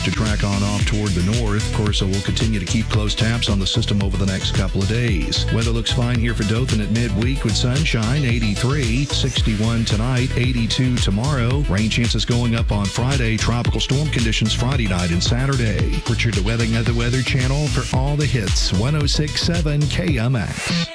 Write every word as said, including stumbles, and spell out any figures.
to track on off toward the north. Of course, so we'll continue to keep close tabs on the system over the next couple of days. Weather looks fine here for Dothan at midweek with sunshine, eighty-three, sixty-one tonight, eighty-two tomorrow. Rain chances going up on Friday. Tropical storm conditions Friday night and Saturday. Richard DeWething at the Weather Channel for all the hits. one oh six point seven K M X.